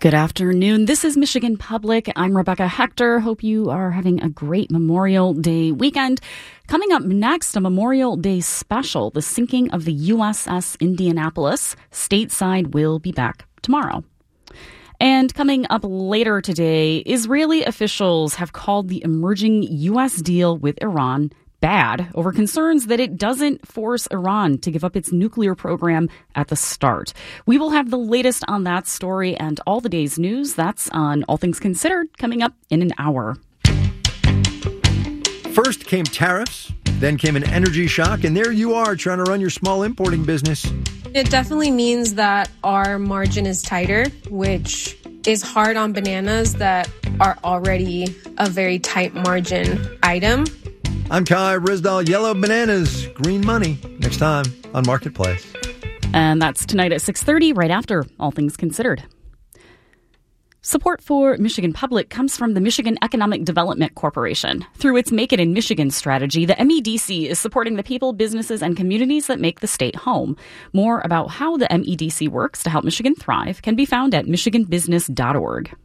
Good afternoon. This is Michigan Public. I'm Rebecca Hector. Hope you are having a great Memorial Day weekend. Coming up next, a Memorial Day special, the sinking of the USS Indianapolis. Stateside will be back tomorrow. And coming up later today, Israeli officials have called the emerging U.S. deal with Iran bad over concerns that it doesn't force Iran to give up its nuclear program at the start. We will have the latest on that story and all the day's news. That's on All Things Considered, coming up in an hour. First came tariffs, then came an energy shock, and there you are trying to run your small importing business. It definitely means that our margin is tighter, which is hard on bananas that are already a very tight margin item. I'm Kai Rizdal. Yellow bananas, green money. Next time on Marketplace. And that's tonight at 6:30, right after All Things Considered. Support for Michigan Public comes from the Michigan Economic Development Corporation. Through its Make It in Michigan strategy, the MEDC is supporting the people, businesses, and communities that make the state home. More about how the MEDC works to help Michigan thrive can be found at michiganbusiness.org.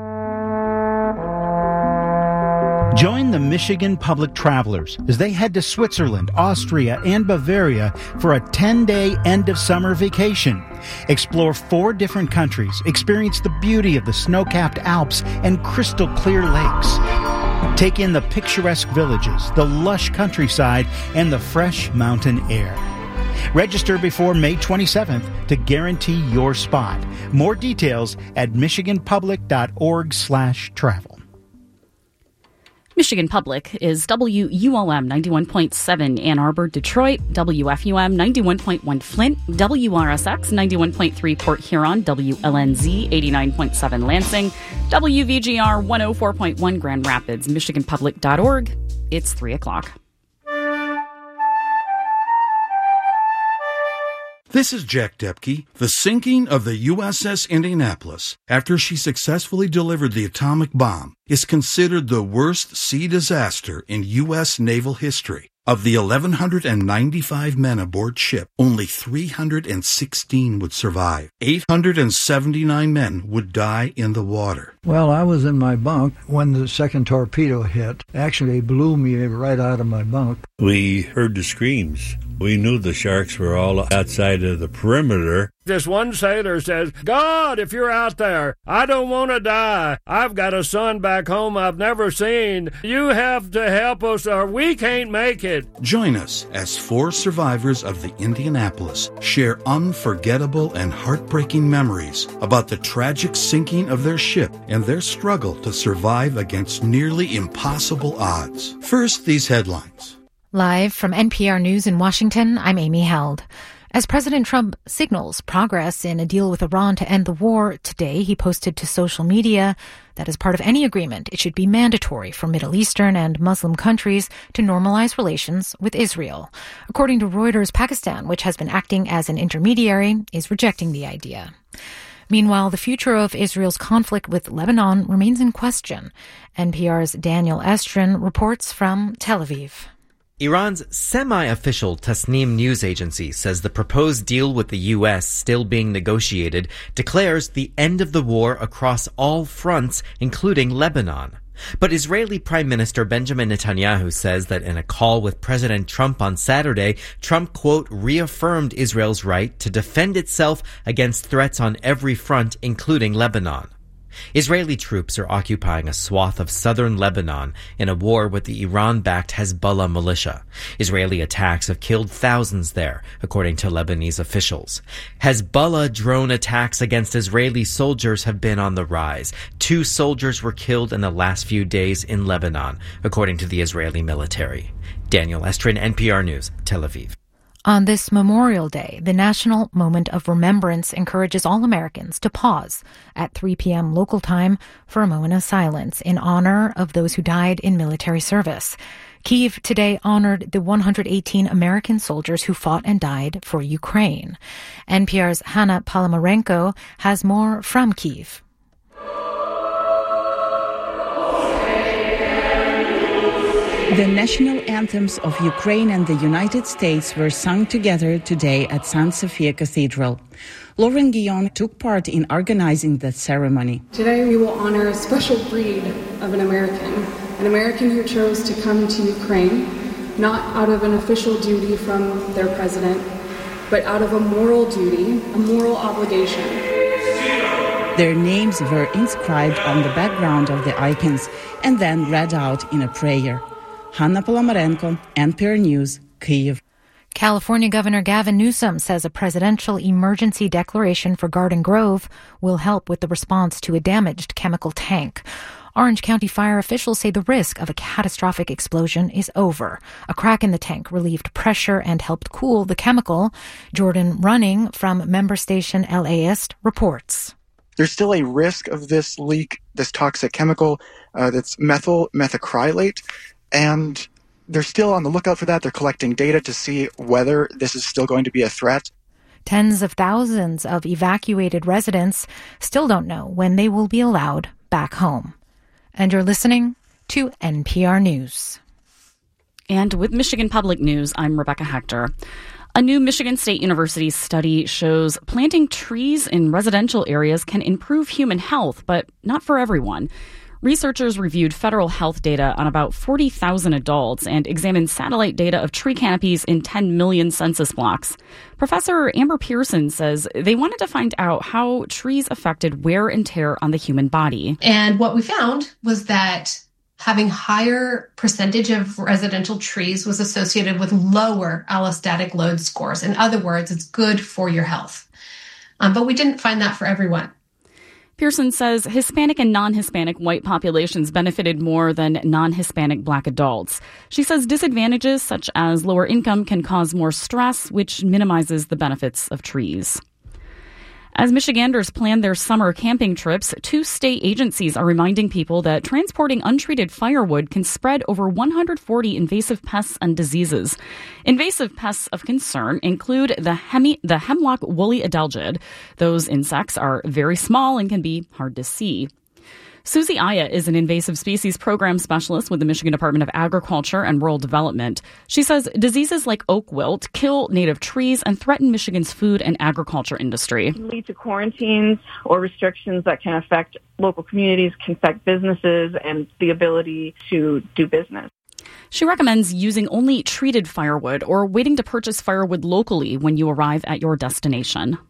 Join the Michigan Public Travelers as they head to Switzerland, Austria, and Bavaria for a 10-day end-of-summer vacation. Explore 4 different countries, experience the beauty of the snow-capped Alps and crystal-clear lakes. Take in the picturesque villages, the lush countryside, and the fresh mountain air. Register before May 27th to guarantee your spot. More details at michiganpublic.org/travel. Michigan Public is WUOM 91.7 Ann Arbor, Detroit, WFUM 91.1 Flint, WRSX 91.3 Port Huron, WLNZ 89.7 Lansing, WVGR 104.1 Grand Rapids, michiganpublic.org. It's 3 o'clock. This is Jack Depke. The sinking of the USS Indianapolis, after she successfully delivered the atomic bomb, is considered the worst sea disaster in U.S. naval history. Of the 1,195 men aboard ship, only 316 would survive. 879 men would die in the water. Well, I was in my bunk when the second torpedo hit. Actually, it blew me right out of my bunk. We heard the screams. We knew the sharks were all outside of the perimeter. This one sailor says, "God, if you're out there, I don't want to die. I've got a son back home I've never seen. You have to help us or we can't make it." Join us as 4 survivors of the Indianapolis share unforgettable and heartbreaking memories about the tragic sinking of their ship and their struggle to survive against nearly impossible odds. First, these headlines. Live from NPR News in Washington, I'm Amy Held. As President Trump signals progress in a deal with Iran to end the war, today he posted to social media that as part of any agreement, it should be mandatory for Middle Eastern and Muslim countries to normalize relations with Israel. According to Reuters, Pakistan, which has been acting as an intermediary, is rejecting the idea. Meanwhile, the future of Israel's conflict with Lebanon remains in question. NPR's Daniel Estrin reports from Tel Aviv. Iran's semi-official Tasnim news agency says the proposed deal with the U.S. still being negotiated declares the end of the war across all fronts, including Lebanon. But Israeli Prime Minister Benjamin Netanyahu says that in a call with President Trump on Saturday, Trump, quote, reaffirmed Israel's right to defend itself against threats on every front, including Lebanon. Israeli troops are occupying a swath of southern Lebanon in a war with the Iran-backed Hezbollah militia. Israeli attacks have killed thousands there, according to Lebanese officials. Hezbollah drone attacks against Israeli soldiers have been on the rise. 2 soldiers were killed in the last few days in Lebanon, according to the Israeli military. Daniel Estrin, NPR News, Tel Aviv. On this Memorial Day, the National Moment of Remembrance encourages all Americans to pause at 3 p.m. local time for a moment of silence in honor of those who died in military service. Kyiv today honored the 118 American soldiers who fought and died for Ukraine. NPR's Hannah Palamarenko has more from Kyiv. The national anthems of Ukraine and the United States were sung together today at St. Sophia Cathedral. Lauren Guillon took part in organizing the ceremony. Today we will honor a special breed of an American who chose to come to Ukraine, not out of an official duty from their president, but out of a moral duty, a moral obligation. Their names were inscribed on the background of the icons and then read out in a prayer. Hanna Polomarenko, NPR News, Kyiv. California Governor Gavin Newsom says a presidential emergency declaration for Garden Grove will help with the response to a damaged chemical tank. Orange County fire officials say the risk of a catastrophic explosion is over. A crack in the tank relieved pressure and helped cool the chemical. Jordan Running from member station LAist reports. There's still a risk of this leak, this toxic chemical that's methacrylate, and they're still on the lookout for that. They're collecting data to see whether this is still going to be a threat. Tens of thousands of evacuated residents still don't know when they will be allowed back home. And you're listening to NPR News. And with Michigan Public News, I'm Rebecca Hector. A new Michigan State University study shows planting trees in residential areas can improve human health, but not for everyone. Researchers reviewed federal health data on about 40,000 adults and examined satellite data of tree canopies in 10 million census blocks. Professor Amber Pearson says they wanted to find out how trees affected wear and tear on the human body. And what we found was that having higher percentage of residential trees was associated with lower allostatic load scores. In other words, it's good for your health. But we didn't find that for everyone. Pearson says Hispanic and non-Hispanic white populations benefited more than non-Hispanic Black adults. She says disadvantages such as lower income can cause more stress, which minimizes the benefits of trees. As Michiganders plan their summer camping trips, two state agencies are reminding people that transporting untreated firewood can spread over 140 invasive pests and diseases. Invasive pests of concern include the hemlock woolly adelgid. Those insects are very small and can be hard to see. Susie Aya is an invasive species program specialist with the Michigan Department of Agriculture and Rural Development. She says diseases like oak wilt kill native trees and threaten Michigan's food and agriculture industry. It can lead to quarantines or restrictions that can affect local communities, can affect businesses and the ability to do business. She recommends using only treated firewood or waiting to purchase firewood locally when you arrive at your destination.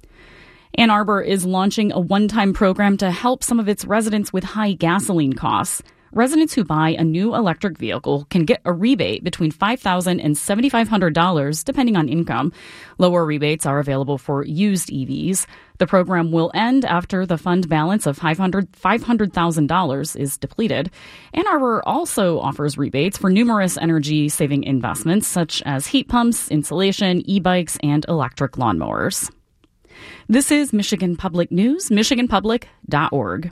Ann Arbor is launching a one-time program to help some of its residents with high gasoline costs. Residents who buy a new electric vehicle can get a rebate between $5,000 and $7,500, depending on income. Lower rebates are available for used EVs. The program will end after the fund balance of $500,000 is depleted. Ann Arbor also offers rebates for numerous energy-saving investments, such as heat pumps, insulation, e-bikes, and electric lawnmowers. This is Michigan Public News, michiganpublic.org.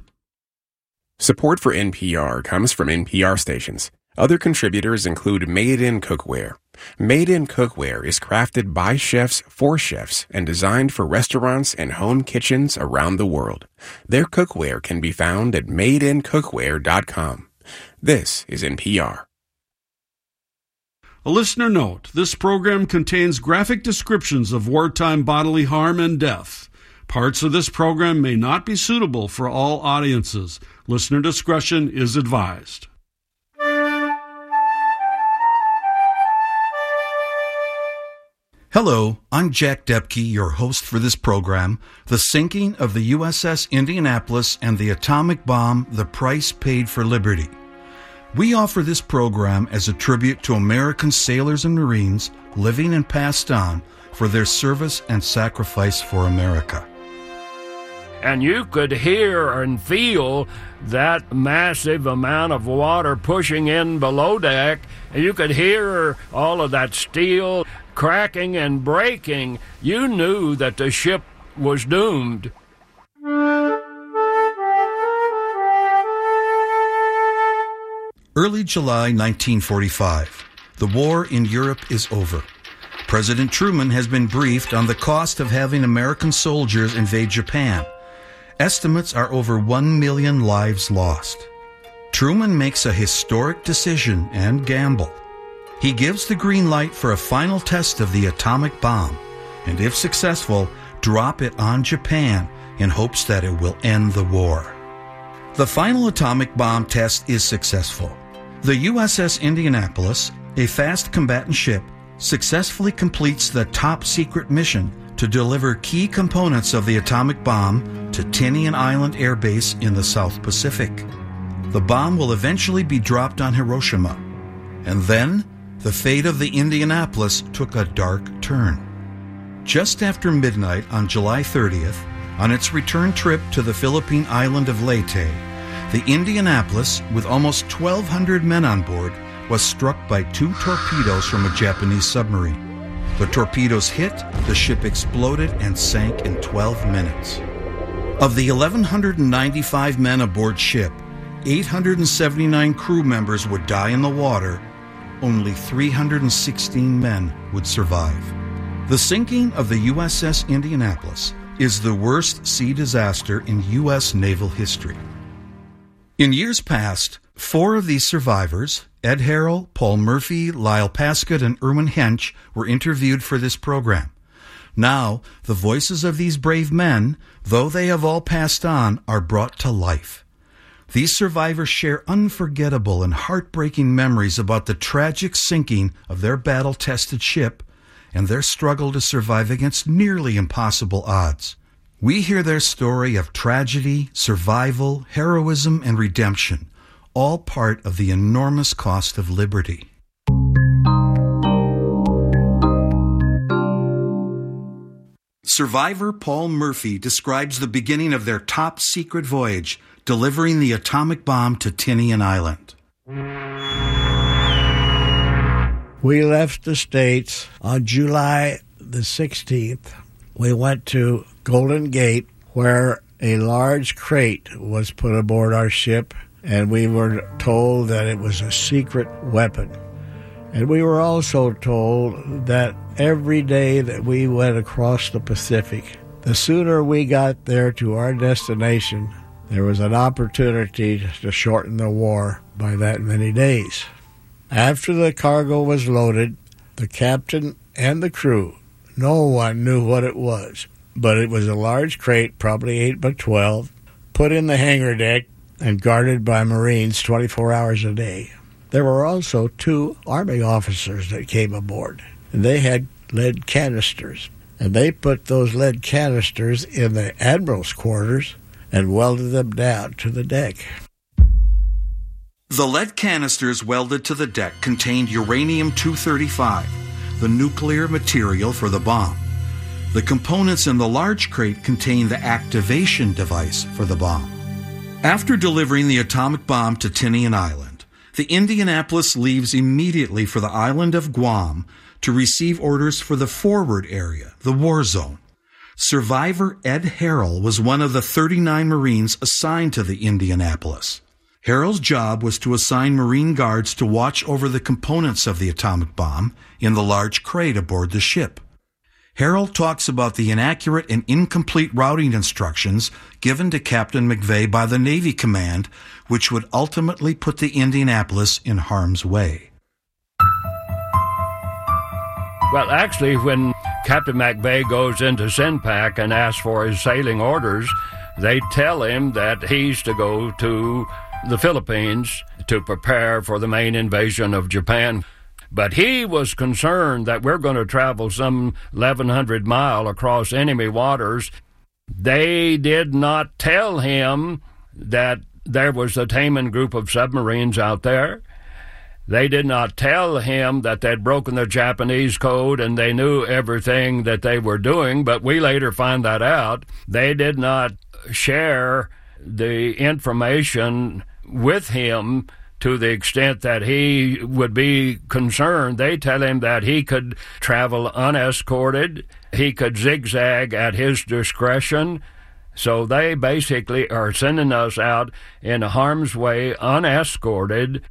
Support for NPR comes from NPR stations. Other contributors include Made in Cookware. Made in Cookware is crafted by chefs for chefs and designed for restaurants and home kitchens around the world. Their cookware can be found at madeincookware.com. This is NPR. A listener note, this program contains graphic descriptions of wartime bodily harm and death. Parts of this program may not be suitable for all audiences. Listener discretion is advised. Hello, I'm Jack Depke, your host for this program, The Sinking of the USS Indianapolis and the Atomic Bomb, The Price Paid for Liberty. We offer this program as a tribute to American sailors and Marines, living and passed on, for their service and sacrifice for America. And you could hear and feel that massive amount of water pushing in below deck. You could hear all of that steel cracking and breaking. You knew that the ship was doomed. Early July 1945. The war in Europe is over. President Truman has been briefed on the cost of having American soldiers invade Japan. Estimates are over 1 million lives lost. Truman makes a historic decision and gamble. He gives the green light for a final test of the atomic bomb, and if successful, drop it on Japan in hopes that it will end the war. The final atomic bomb test is successful. The USS Indianapolis, a fast combatant ship, successfully completes the top-secret mission to deliver key components of the atomic bomb to Tinian Island Air Base in the South Pacific. The bomb will eventually be dropped on Hiroshima. And then, the fate of the Indianapolis took a dark turn. Just after midnight on July 30th, on its return trip to the Philippine island of Leyte, the Indianapolis, with almost 1,200 men on board, was struck by 2 torpedoes from a Japanese submarine. The torpedoes hit, the ship exploded, and sank in 12 minutes. Of the 1,195 men aboard ship, 879 crew members would die in the water. Only 316 men would survive. The sinking of the USS Indianapolis is the worst sea disaster in U.S. naval history. In years past, 4 of these survivors, Ed Harrell, Paul Murphy, Lyle Paskett, and Erwin Hench, were interviewed for this program. Now, the voices of these brave men, though they have all passed on, are brought to life. These survivors share unforgettable and heartbreaking memories about the tragic sinking of their battle-tested ship and their struggle to survive against nearly impossible odds. We hear their story of tragedy, survival, heroism, and redemption, all part of the enormous cost of liberty. Survivor Paul Murphy describes the beginning of their top-secret voyage, delivering the atomic bomb to Tinian Island. We left the States on July the 16th. We went to Golden Gate, where a large crate was put aboard our ship, and we were told that it was a secret weapon. And we were also told that every day that we went across the Pacific, the sooner we got there to our destination, there was an opportunity to shorten the war by that many days. After the cargo was loaded, the captain and the crew, no one knew what it was, but it was a large crate, probably 8 by 12, put in the hangar deck and guarded by Marines 24 hours a day. There were also 2 Army officers that came aboard, and they had lead canisters, and they put those lead canisters in the admiral's quarters and welded them down to the deck. The lead canisters welded to the deck contained uranium-235, the nuclear material for the bomb. The components in the large crate contained the activation device for the bomb. After delivering the atomic bomb to Tinian Island, the Indianapolis leaves immediately for the island of Guam to receive orders for the forward area, the war zone. Survivor Ed Harrell was one of the 39 Marines assigned to the Indianapolis. Harrell's job was to assign Marine guards to watch over the components of the atomic bomb in the large crate aboard the ship. Harrell talks about the inaccurate and incomplete routing instructions given to Captain McVeigh by the Navy Command, which would ultimately put the Indianapolis in harm's way. Well, actually, when Captain McVeigh goes into SINPAC and asks for his sailing orders, they tell him that he's to go to the Philippines to prepare for the main invasion of Japan. But he was concerned that we're going to travel some 1,100 miles across enemy waters. They did not tell him that there was a Taman group of submarines out there. They did not tell him that they'd broken the Japanese code and they knew everything that they were doing, but we later find that out. They did not share the information with him to the extent that he would be concerned. They tell him that he could travel unescorted, he could zigzag at his discretion. So they basically are sending us out in harm's way, unescorted.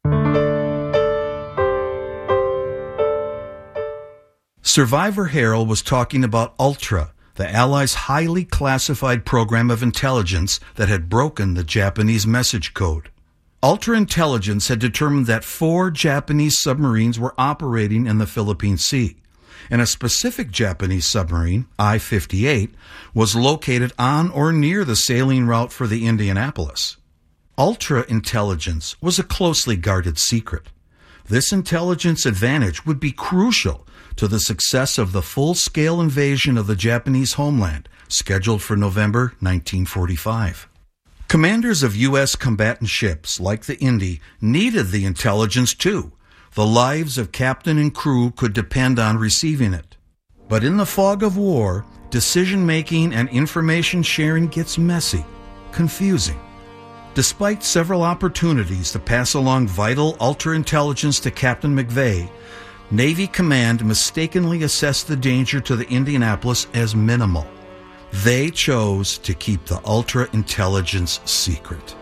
Survivor Harrell was talking about Ultra, the Allies' highly classified program of intelligence that had broken the Japanese message code. Ultra Intelligence had determined that 4 Japanese submarines were operating in the Philippine Sea, and a specific Japanese submarine, I-58, was located on or near the sailing route for the Indianapolis. Ultra Intelligence was a closely guarded secret. This intelligence advantage would be crucial to the success of the full-scale invasion of the Japanese homeland, scheduled for November 1945. Commanders of U.S. combatant ships, like the Indy, needed the intelligence too. The lives of captain and crew could depend on receiving it. But in the fog of war, decision-making and information sharing gets messy, confusing. Despite several opportunities to pass along vital ultra-intelligence to Captain McVeigh, Navy Command mistakenly assessed the danger to the Indianapolis as minimal. They chose to keep the ultra-intelligence secret.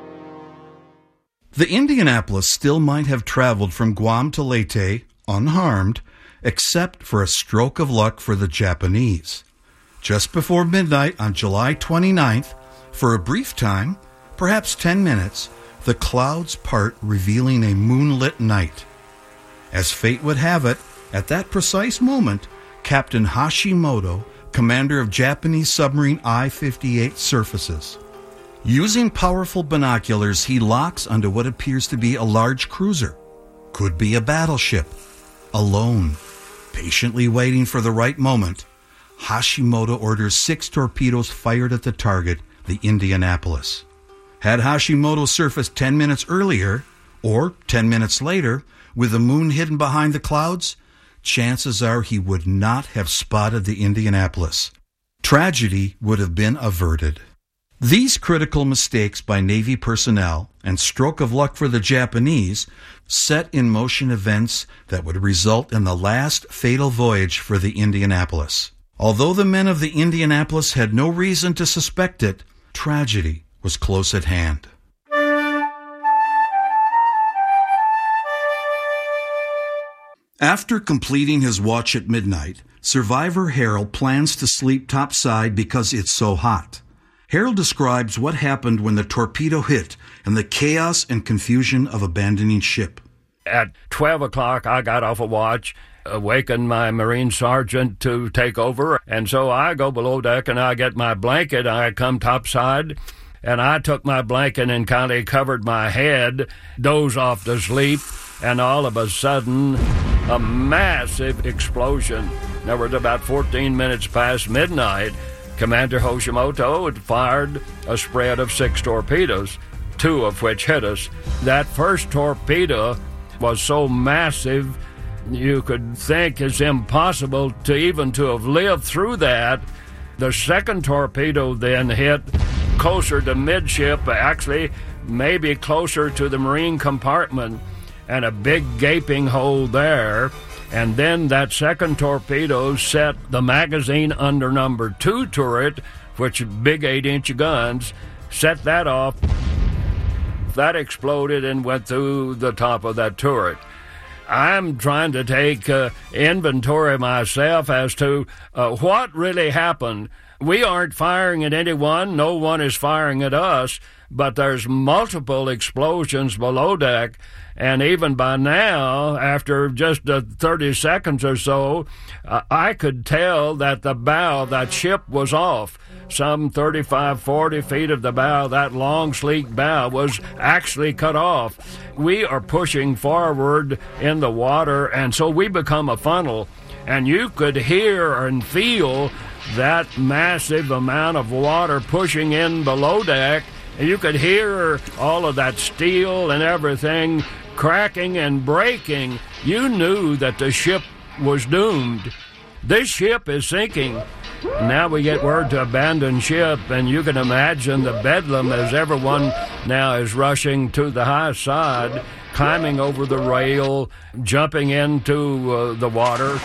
The Indianapolis still might have traveled from Guam to Leyte unharmed, except for a stroke of luck for the Japanese. Just before midnight on July 29th, for a brief time, perhaps 10 minutes, the clouds part, revealing a moonlit night. As fate would have it, at that precise moment, Captain Hashimoto, commander of Japanese submarine I-58, surfaces. Using powerful binoculars, he locks onto what appears to be a large cruiser. Could be a battleship. Alone, patiently waiting for the right moment, Hashimoto orders 6 torpedoes fired at the target, the Indianapolis. Had Hashimoto surfaced 10 minutes earlier, or 10 minutes later, with the moon hidden behind the clouds, chances are he would not have spotted the Indianapolis. Tragedy would have been averted. These critical mistakes by Navy personnel and stroke of luck for the Japanese set in motion events that would result in the last fatal voyage for the Indianapolis. Although the men of the Indianapolis had no reason to suspect it, tragedy was close at hand. After completing his watch at midnight, survivor Harold plans to sleep topside because it's so hot. Harold describes what happened when the torpedo hit and the chaos and confusion of abandoning ship. At 12 o'clock, I got off a watch, awakened my Marine sergeant to take over, and so I go below deck and I get my blanket. I come topside, and I took my blanket and kind of covered my head, dozed off to sleep, and all of a sudden, a massive explosion. There was about 14 minutes past midnight. Commander Hashimoto had fired a spread of 6 torpedoes, 2 of which hit us. That first torpedo was so massive, you could think it's impossible to have lived through that. The second torpedo then hit closer to midship, actually maybe closer to the Marine compartment, and a big gaping hole there. And then that second torpedo set the magazine under number 2 turret, which big 8-inch guns, set that off. That exploded and went through the top of that turret. I'm trying to take inventory myself as to what really happened. We aren't firing at anyone. No one is firing at us, but there's multiple explosions below deck. And even by now, after just 30 seconds or so, I could tell that the bow of that ship was off. Some 35, 40 feet of the bow, that long, sleek bow, was actually cut off. We are pushing forward in the water, and so we become a funnel. And you could hear and feel that massive amount of water pushing in below deck. And you could hear all of that steel and everything cracking and breaking. You knew that the ship was doomed. This ship is sinking. Now we get word to abandon ship, and you can imagine the bedlam as everyone now is rushing to the high side, climbing over the rail, jumping into the water.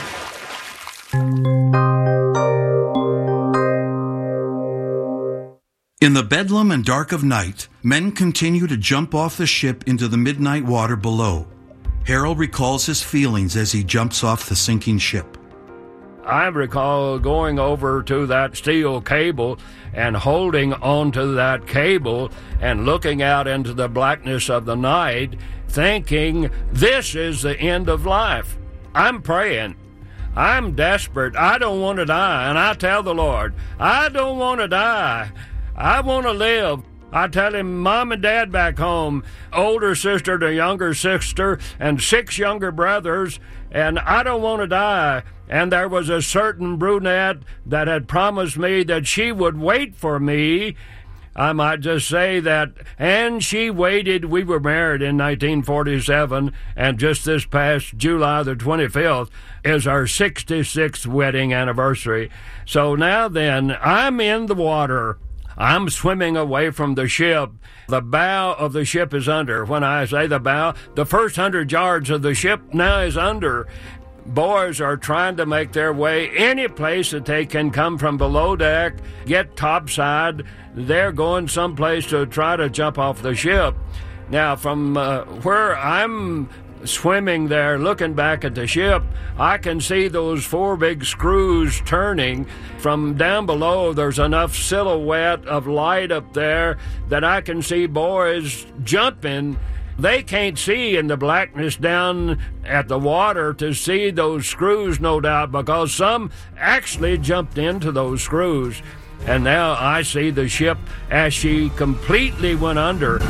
In the bedlam and dark of night, men continue to jump off the ship into the midnight water below. Harold recalls his feelings as he jumps off the sinking ship. I recall going over to that steel cable and holding onto that cable and looking out into the blackness of the night, thinking, this is the end of life. I'm praying. I'm desperate. I don't want to die. And I tell the Lord, I don't want to die. I want to live. I tell him, Mom and Dad back home, older sister to younger sister, and 6 younger brothers, and I don't want to die. And there was a certain brunette that had promised me that she would wait for me. I might just say that, and she waited. We were married in 1947, and just this past July the 25th is our 66th wedding anniversary. So now then, I'm in the water. I'm swimming away from the ship. The bow of the ship is under. When I say the bow, the first 100 yards of the ship now is under. Boys are trying to make their way any place that they can come from below deck, get topside. They're going someplace to try to jump off the ship. Now, from where I'm swimming there, looking back at the ship, I can see those 4 big screws turning. From down below, there's enough silhouette of light up there that I can see boys jumping. They can't see in the blackness down at the water to see those screws, no doubt, because some actually jumped into those screws. And now I see the ship as she completely went under.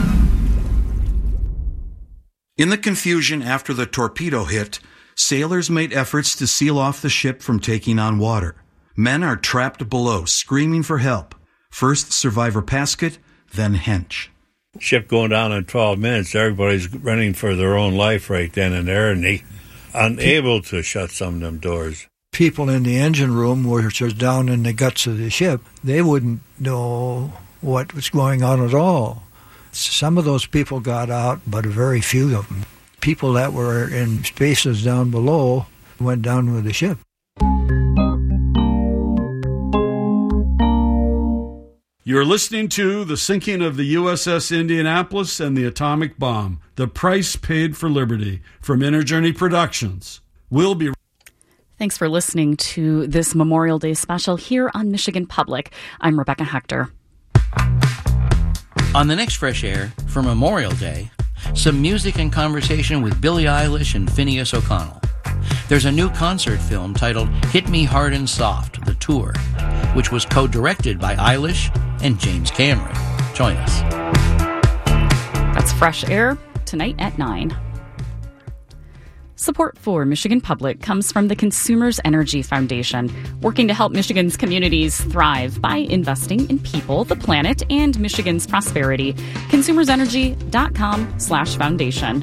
In the confusion after the torpedo hit, sailors made efforts to seal off the ship from taking on water. Men are trapped below, screaming for help. First survivor Paskett, then Hench. Ship going down in 12 minutes, everybody's running for their own life right then and there, and they unable to shut some of them doors. People in the engine room, which was down in the guts of the ship, they wouldn't know what was going on at all. Some of those people got out, but very few of them. People that were in spaces down below went down with the ship. You're listening to The Sinking of the USS Indianapolis and the Atomic Bomb, The Price Paid for Liberty, from Inner Journey Productions. We'll be... Thanks for listening to this Memorial Day special here on Michigan Public. I'm Rebecca Hector. On the next Fresh Air, for Memorial Day, some music and conversation with Billie Eilish and Phineas O'Connell. There's a new concert film titled Hit Me Hard and Soft, The Tour, which was co-directed by Eilish and James Cameron. Join us. That's Fresh Air, tonight at 9. Support for Michigan Public comes from the Consumers Energy Foundation, working to help Michigan's communities thrive by investing in people, the planet, and Michigan's prosperity. consumersenergy.com/foundation.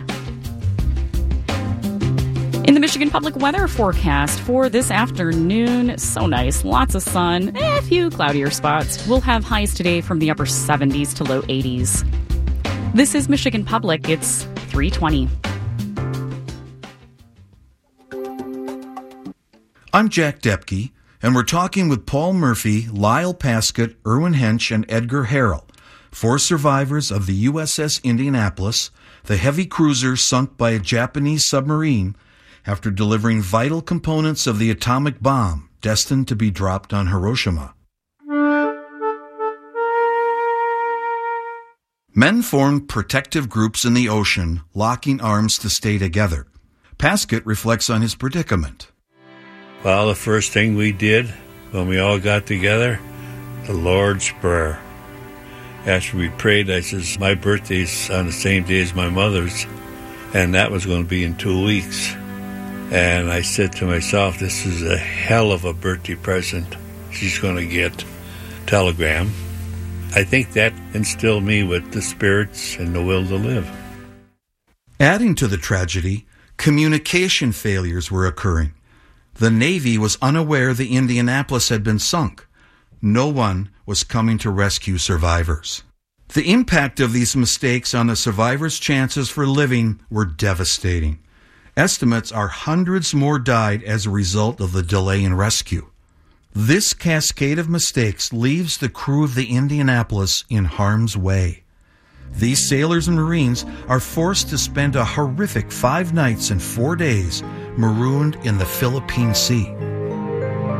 In the Michigan Public weather forecast for this afternoon, so nice, lots of sun, a few cloudier spots. We'll have highs today from the upper 70s to low 80s. This is Michigan Public. It's 3:20. I'm Jack Depke, and we're talking with Paul Murphy, Lyle Paskett, Erwin Hench, and Edgar Harrell, 4 survivors of the USS Indianapolis, the heavy cruiser sunk by a Japanese submarine after delivering vital components of the atomic bomb destined to be dropped on Hiroshima. Men formed protective groups in the ocean, locking arms to stay together. Paskett reflects on his predicament. Well, the first thing we did when we all got together, the Lord's Prayer. After we prayed, I says, my birthday's on the same day as my mother's, and that was going to be in 2 weeks. And I said to myself, this is a hell of a birthday present she's going to get. Telegram. I think that instilled me with the spirits and the will to live. Adding to the tragedy, communication failures were occurring. The Navy was unaware the Indianapolis had been sunk. No one was coming to rescue survivors. The impact of these mistakes on the survivors' chances for living were devastating. Estimates are hundreds more died as a result of the delay in rescue. This cascade of mistakes leaves the crew of the Indianapolis in harm's way. These sailors and Marines are forced to spend a horrific 5 nights and 4 days marooned in the Philippine Sea.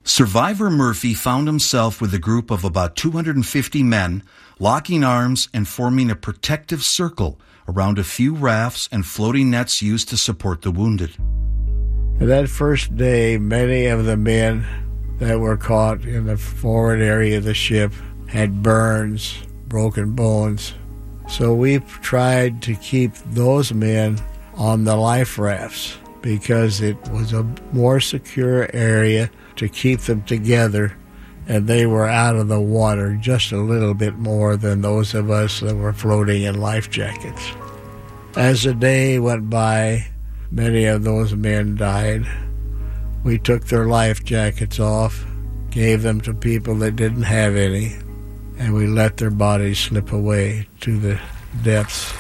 Survivor Murphy found himself with a group of about 250 men, locking arms and forming a protective circle around a few rafts and floating nets used to support the wounded. That first day, many of the men that were caught in the forward area of the ship had burns, broken bones. So we tried to keep those men on the life rafts because it was a more secure area to keep them together, and they were out of the water just a little bit more than those of us that were floating in life jackets. As the day went by, many of those men died. We took their life jackets off, gave them to people that didn't have any, and we let their bodies slip away to the depths.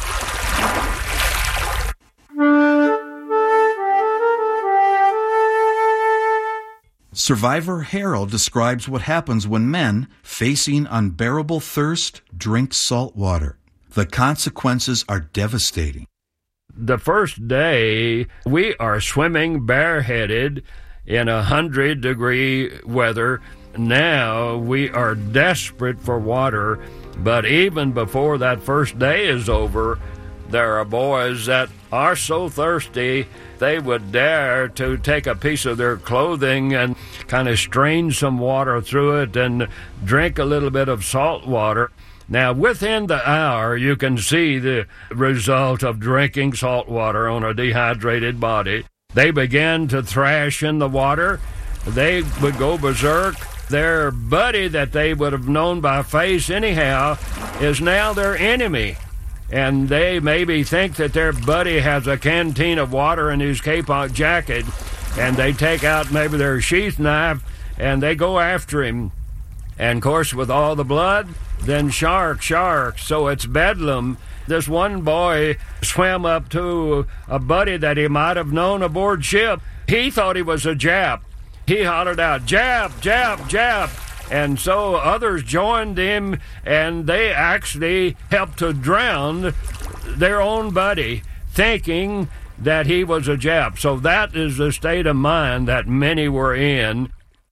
Survivor Harold describes what happens when men, facing unbearable thirst, drink salt water. The consequences are devastating. The first day, we are swimming bareheaded in 100-degree weather. Now we are desperate for water, but even before that first day is over, there are boys that are so thirsty they would dare to take a piece of their clothing and kind of strain some water through it and drink a little bit of salt water. Now, within the hour, you can see the result of drinking salt water on a dehydrated body. They began to thrash in the water. They would go berserk. Their buddy that they would have known by face anyhow is now their enemy. And they maybe think that their buddy has a canteen of water in his kapok jacket, and they take out maybe their sheath knife, and they go after him. And, of course, with all the blood, then shark. So it's bedlam. This one boy swam up to a buddy that he might have known aboard ship. He thought he was a Jap. He hollered out, "Jap, Jap, Jap." And so others joined him, and they actually helped to drown their own buddy, thinking that he was a Jap. So that is the state of mind that many were in.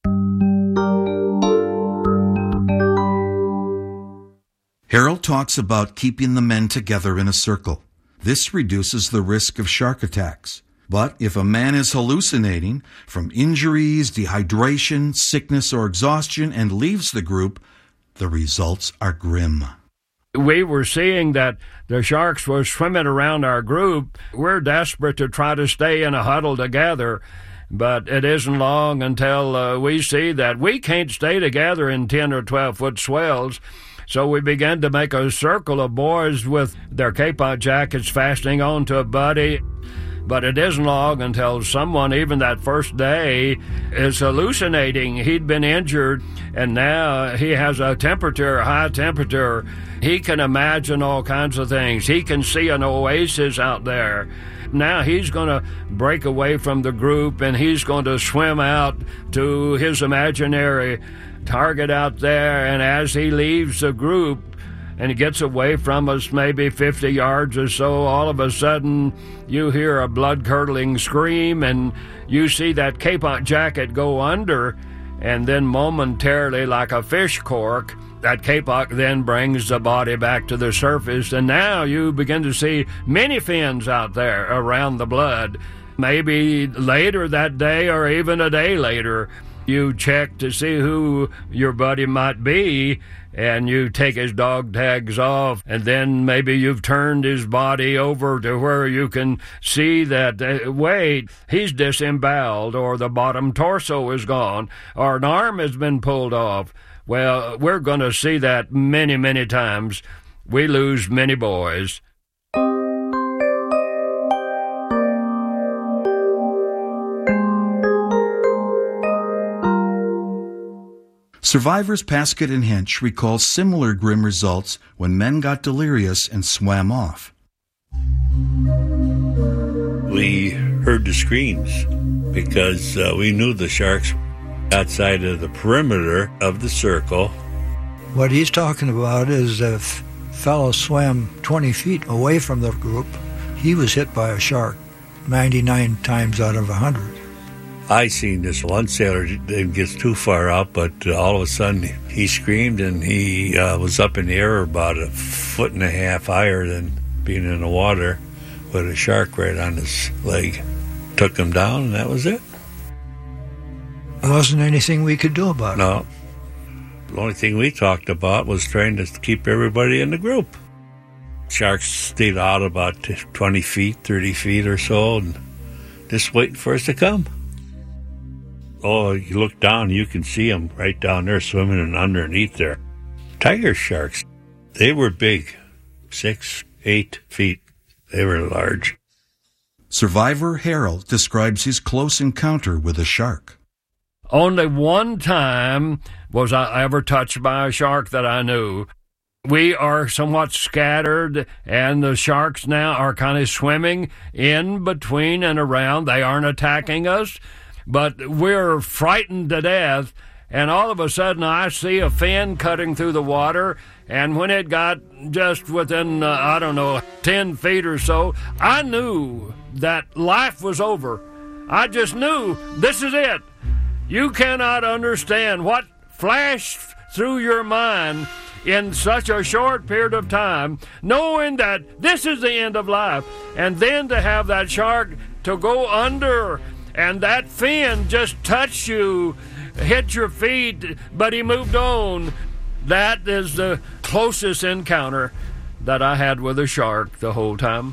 Harold talks about keeping the men together in a circle. This reduces the risk of shark attacks. But if a man is hallucinating from injuries, dehydration, sickness, or exhaustion and leaves the group, the results are grim. We were seeing that the sharks were swimming around our group. We're desperate to try to stay in a huddle together, but it isn't long until we see that we can't stay together in 10 or 12-foot swells. So we began to make a circle of boys with their kapok jackets fastening onto a buddy. But it isn't long until someone, even that first day, is hallucinating. He'd been injured, and now he has a high temperature. He can imagine all kinds of things. He can see an oasis out there. Now he's going to break away from the group, and he's going to swim out to his imaginary target out there. And as he leaves the group, and he gets away from us maybe 50 yards or so, all of a sudden you hear a blood-curdling scream, and you see that kapok jacket go under, and then momentarily, like a fish cork, that kapok then brings the body back to the surface, and now you begin to see many fins out there around the blood. Maybe later that day or even a day later, you check to see who your buddy might be, and you take his dog tags off, and then maybe you've turned his body over to where you can see that, wait, he's disemboweled, or the bottom torso is gone, or an arm has been pulled off. Well, we're going to see that many, many times. We lose many boys. Survivors Paskett and Hinch recall similar grim results when men got delirious and swam off. We heard the screams because we knew the sharks outside of the perimeter of the circle. What he's talking about is a fellow swam 20 feet away from the group. He was hit by a shark 99 times out of 100. I seen this one sailor didn't get too far out, but all of a sudden he screamed, and he was up in the air about 1.5 feet higher than being in the water, with a shark right on his leg. Took him down, and that was it. There wasn't anything we could do about it. No. The only thing we talked about was trying to keep everybody in the group. Sharks stayed out about 20 feet, 30 feet or so, and just waiting for us to come. Oh, you look down, you can see them right down there swimming and underneath there. Tiger sharks, they were big, 6, 8 feet. They were large. Survivor Harold describes his close encounter with a shark. Only one time was I ever touched by a shark that I knew. We are somewhat scattered, and the sharks now are kind of swimming in between and around. They aren't attacking us, but we're frightened to death, and all of a sudden I see a fin cutting through the water, and when it got just within, 10 feet or so, I knew that life was over. I just knew this is it. You cannot understand what flashed through your mind in such a short period of time, knowing that this is the end of life, and then to have that shark to go under and that fin just touch you, hit your feet, but he moved on. That is the closest encounter that I had with a shark the whole time.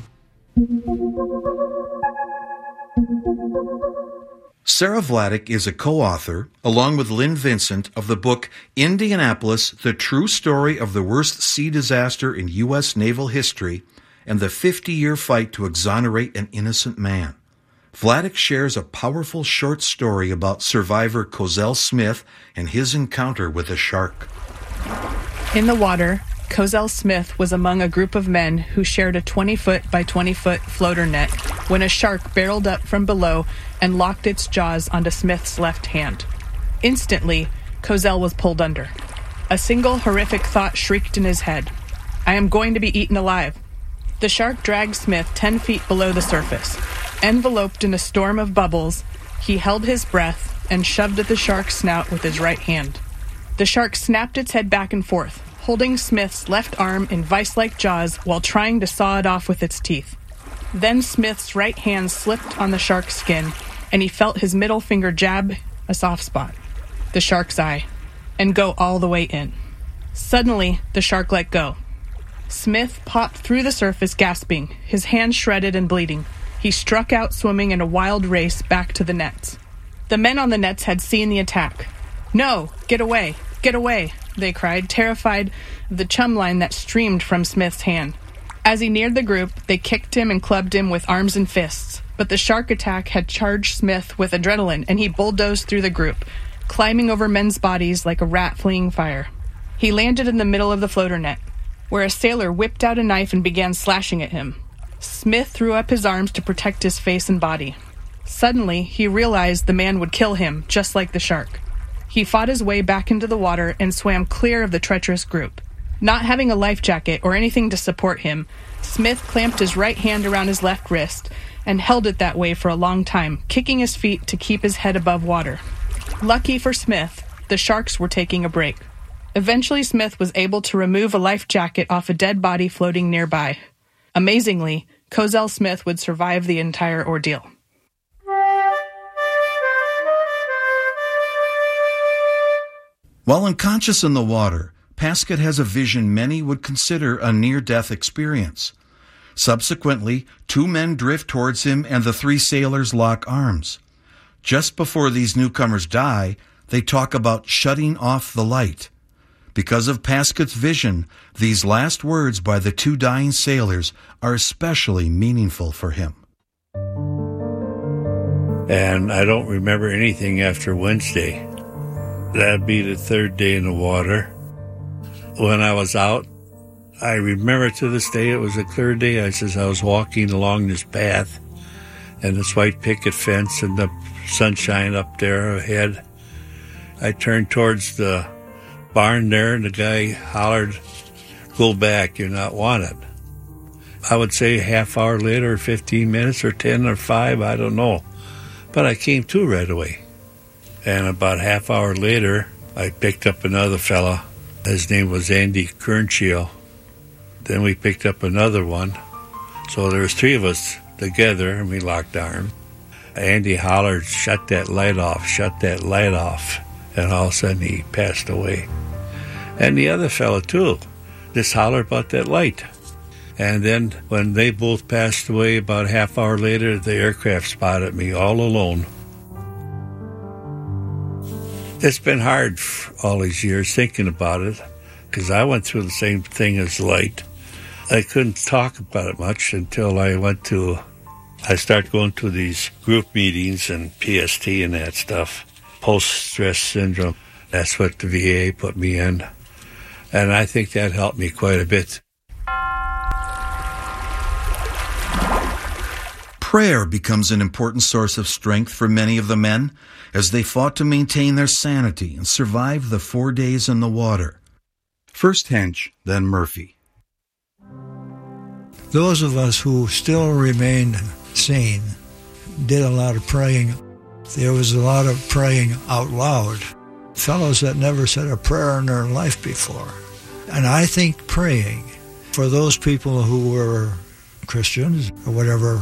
Sarah Vladeck is a co-author, along with Lynn Vincent, of the book Indianapolis, The True Story of the Worst Sea Disaster in U.S. Naval History and the 50-Year Fight to Exonerate an Innocent Man. Vladeck shares a powerful short story about survivor Cozell Smith and his encounter with a shark. In the water, Cozell Smith was among a group of men who shared a 20-foot by 20-foot floater net when a shark barreled up from below and locked its jaws onto Smith's left hand. Instantly, Cozell was pulled under. A single horrific thought shrieked in his head. I am going to be eaten alive. The shark dragged Smith 10 feet below the surface. Enveloped in a storm of bubbles, he held his breath and shoved at the shark's snout with his right hand. The shark snapped its head back and forth, holding Smith's left arm in vice-like jaws while trying to saw it off with its teeth. Then Smith's right hand slipped on the shark's skin, and he felt his middle finger jab a soft spot, the shark's eye, and go all the way in. Suddenly, the shark let go. Smith popped through the surface, gasping, his hand shredded and bleeding. He struck out swimming in a wild race back to the nets. The men on the nets had seen the attack. No, get away, they cried, terrified of the chum line that streamed from Smith's hand. As he neared the group, they kicked him and clubbed him with arms and fists. But the shark attack had charged Smith with adrenaline, and he bulldozed through the group, climbing over men's bodies like a rat fleeing fire. He landed in the middle of the floater net, where a sailor whipped out a knife and began slashing at him. Smith threw up his arms to protect his face and body. Suddenly, he realized the man would kill him, just like the shark. He fought his way back into the water and swam clear of the treacherous group. Not having a life jacket or anything to support him, Smith clamped his right hand around his left wrist and held it that way for a long time, kicking his feet to keep his head above water. Lucky for Smith, the sharks were taking a break. Eventually, Smith was able to remove a life jacket off a dead body floating nearby. Amazingly, Cozell Smith would survive the entire ordeal. While unconscious in the water, Paskett has a vision many would consider a near-death experience. Subsequently, 2 men drift towards him and the 3 sailors lock arms. Just before these newcomers die, they talk about shutting off the light. Because of Paskett's vision, these last words by the 2 dying sailors are especially meaningful for him. And I don't remember anything after Wednesday. That'd be the 3rd day in the water. When I was out, I remember to this day it was a clear day. I was walking along this path and this white picket fence and the sunshine up there ahead. I turned towards the barn there and the guy hollered, "Go back, you're not wanted." I would say a half hour later, 15 minutes or 10 or 5, I don't know. But I came to right away. And about a half hour later, I picked up another fella. His name was Andy Kernchiel. Then we picked up another one. So there was 3 of us together, and we locked arms. Andy hollered, "Shut that light off, shut that light off." And all of a sudden he passed away. And the other fella, too, just hollered about that light. And then when they both passed away, about a half hour later, the aircraft spotted me all alone. It's been hard for all these years thinking about it, because I went through the same thing as light. I couldn't talk about it much until I started going to these group meetings and PST and that stuff. Post-stress syndrome. That's what the VA put me in. And I think that helped me quite a bit. Prayer becomes an important source of strength for many of the men as they fought to maintain their sanity and survive the 4 days in the water. First Hench, then Murphy. Those of us who still remained sane did a lot of praying. There was a lot of praying out loud. Fellows that never said a prayer in their life before. And I think praying for those people who were Christians or whatever